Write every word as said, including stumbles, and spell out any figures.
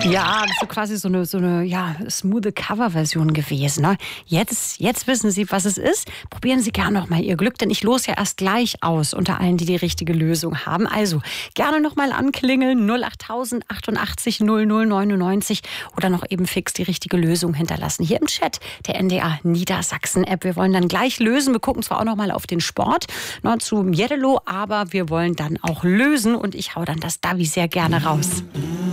Ja, das ist so quasi so eine, so eine ja, smooth Cover-Version gewesen. Ne? Jetzt, jetzt wissen Sie, was es ist. Probieren Sie gerne noch mal Ihr Glück, denn ich lose ja erst gleich aus unter allen, die die richtige Lösung haben. Also gerne noch mal anklingeln, null acht tausend achtundachtzig null null neunundneunzig oder noch eben fix die richtige Lösung hinterlassen. Hier im Chat der N D R Niedersachsen-App. Wir wollen dann gleich lösen. Wir gucken zwar auch noch mal auf den Sport, noch zu Jeddelo, aber wir wollen dann auch lösen und ich hau dann das Davi sehr gerne raus.